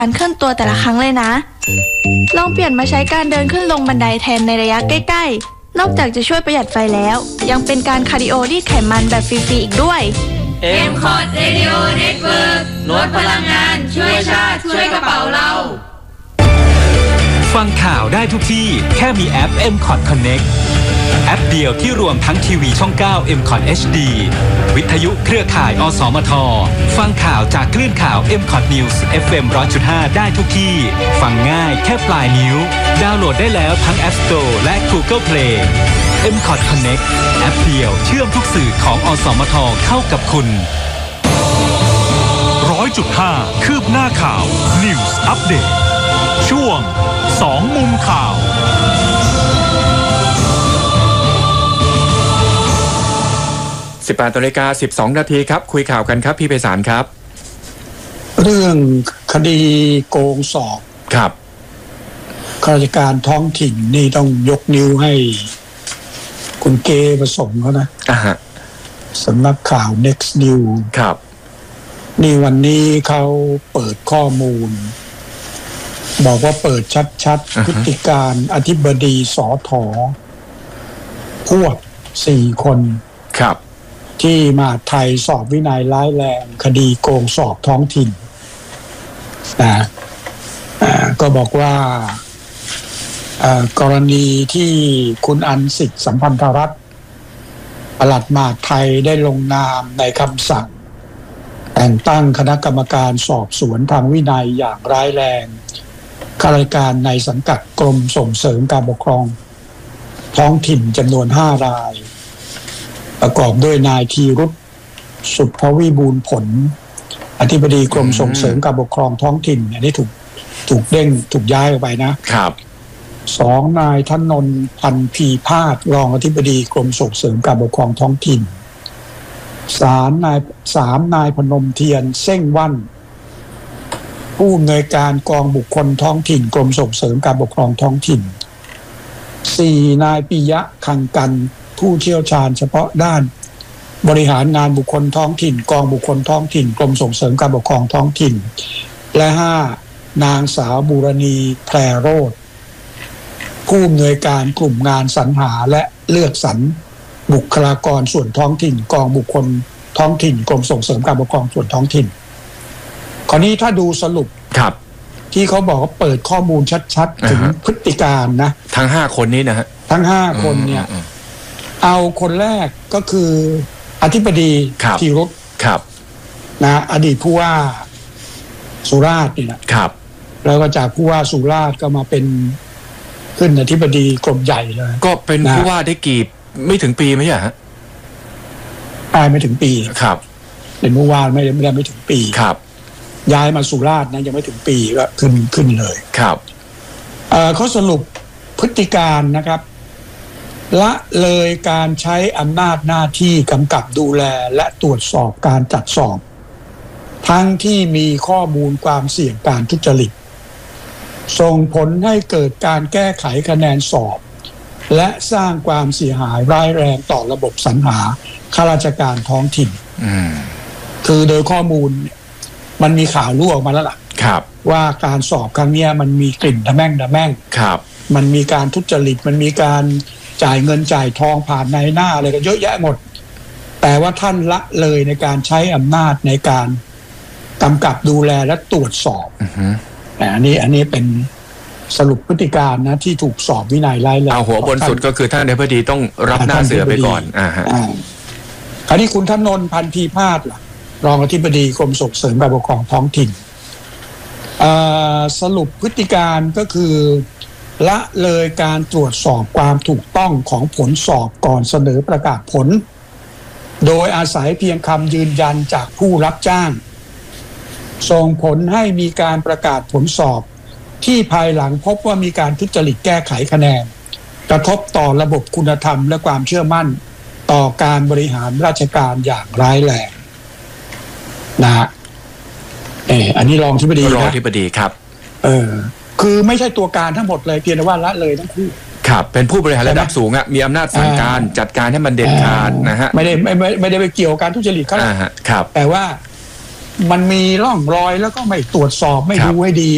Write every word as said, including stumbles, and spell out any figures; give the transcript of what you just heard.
การเคลื่อนตัวแต่ละครั้งเลยนะลองเปลี่ยนมาใช้การเดินขึ้นลงบันไดแทนในระยะใกล้ๆนอกจากจะช่วยประหยัดไฟแล้วยังเป็นการคาร์ดิโอรีดไขมันแบบฟรีๆอีกด้วยเอ็ม คอร์ด Radio Network ลดพลังงานช่วยชาติช่วยกระเป๋าเราฟังข่าวได้ทุกที่แค่มีแอป เอ็ม คอร์ด Connect แอปเดียวที่รวมทั้งทีวีช่องเก้า เอ็ม คอร์ด เอช ดี วิทยุเครือข่าย อสมท ฟังข่าวจากคลื่นข่าว เอ็ม คอร์ด News เอฟ เอ็ม หนึ่งร้อยจุดห้า ได้ทุกที่ฟังง่ายแค่ปลายนิ้วดาวน์โหลดได้แล้วทั้ง App Store และ Google Play เอ็ม คอร์ด Connect แอปเดียวเชื่อมทุกสื่อของอสมทเข้ากับคุณร้อยจุดห้าคืบหน้าข่าว News Update ช่วงสองมุมข่าวสิบแปดนาฬิกาสิบสองนาทีครับคุยข่าวกันครับพี่ไพศาลครับเรื่องคดีโกงสอบครับข้าราชการท้องถิ่นนี่ต้องยกนิ้วให้คุณเกประสมเขานะอ่าฮะสำนักข่าว Next News ครับนี่วันนี้เขาเปิดข้อมูลบอกว่าเปิดชัดๆพฤติการอธิบดีสอถอพวกสี่คนครับที่มาไทยสอบวินัยร้ายแรงคดีโกงสอบท้องถิ่นนะก็บอกว่ากรณีที่คุณอันสิทธิ์สัมพันธรัตน์ปลัดมหาดไทยได้ลงนามในคำสั่งแต่งตั้งคณะกรรมการสอบสวนทางวินัยอย่างร้ายแรงข้าราชการในสังกัดกรมส่งเสริมการปกครองท้องถิ่นจำนวนห้ารายประกอบด้วยนายธีรุตสุภวิบูลย์ผลอธิบดีกรมส่งเสริมการปกครองท้องถิ่นอันนี้ถูกถูกเด้งถูกย้ายออกไปนะครับสองนายธนนท์พันพีพาสรองอธิบดีกรมส่งเสริมการปกครองท้องถิ่นสามนายสามนายพนมเทียนเส้งวันผู้อำนวยการกองบุคคลท้องถิ่นกรมส่งเสริมการปกครองท้องถิ่นสี่นายปิยะคังกันผู้เชี่ยวชาญเฉพาะด้านบริหารงานบุคคลท้องถิ่นกองบุคคลท้องถิ่นกรมส่งเสริมการปกครองท้องถิ่นและห้านางสาวบูรณีแพรโรจน์ผู้อำนวยการกลุ่มงานสรรหาและเลือกสรรบุคลากรส่วนท้องถิ่นกองบุคคลท้องถิ่นกรมส่งเสริมการปกครองส่วนท้องถิ่นคราวนี้ถ้าดูสรุปครับที่เขาบอกว่าเปิดข้อมูลชัดๆถึงพฤติการนะทั้งห้าคนนี้นะฮะทั้งห้าคนเนี่ยเอาคนแรกก็คืออธิบดีธีรุตครับนะอดีตผู้ว่าสุราษฎร์นี่นะครับแล้วก็จากผู้ว่าสุราษฎร์ก็มาเป็นขึ้นอธิบดีกรมใหญ่เลยก็เป็นผู้ว่าได้กี่ไม่ถึงปีไหมฮะตายไม่ถึงปีครับเป็นผู้ว่าไม่ได้ไม่ได้ไม่ถึงปีครับย้ายมาสุราษฎร์นะยังไม่ถึงปีก็ขึ้นขึ้นเลยครับเอ่อเขาสรุปพฤติการนะครับละเลยการใช้อำนาจหน้าที่กำกับดูแลและตรวจสอบการจัดสอบทั้งที่มีข้อมูลความเสี่ยงการทุจริตส่งผลให้เกิดการแก้ไขคะแนนสอบและสร้างความเสียหายร้ายแรงต่อระบบสรรหาข้าราชการท้องถิ่นคือโดยข้อมูลมันมีข่าวรั่วออกมาแล้วล่ะว่าการสอบครั้งนี้มันมีกลิ่นทะแม่งทะแม่งมันมีการทุจริตมันมีการจ่ายเงินจ่ายทองผ่านในหน้าอะไรกันเยอะแยะหมดแต่ว่าท่านละเลยในการใช้อำนาจในการกำกับดูแลและตรวจสอบแต่อันนี้อันนี้เป็นสรุปพฤติการนะที่ถูกสอบวินัยร้ายแรงเอาหัวบนสุดก็คือท่านอธิบดีต้องรับหน้าเสือไปก่อนอ่าฮะคราวนี้คุณธนนท์พันธีพาสล่ะรองอธิบดีกรมส่งเสริมการปกครองท้องถิ่นสรุปพฤติการก็คือละเลยการตรวจสอบความถูกต้องของผลสอบก่อนเสนอประกาศผลโดยอาศัยเพียงคำยืนยันจากผู้รับจ้างส่งผลให้มีการประกาศผลสอบที่ภายหลังพบว่ามีการทุจริตแก้ไขคะแนนกระทบต่อระบบคุณธรรมและความเชื่อมั่นต่อการบริหารราชการอย่างร้ายแรงนะฮะเอออันนี้รองอธิบดีนะรองอธิบดีครับเออคือไม่ใช่ตัวการทั้งหมดเลยเพียงแต่ว่าละเลยทั้งคู่ครับเป็นผู้บริหารระดับสูงอ่ะมีอำนาจสั่งการจัดการให้มันเด็ดขาดนะฮะไม่ได้ไม่ไม่ได้ไปเกี่ยวกับการทุจริตเขาครับแต่ว่ามันมีร่องรอยแล้วก็ไม่ตรวจสอบไม่ดูให้ดี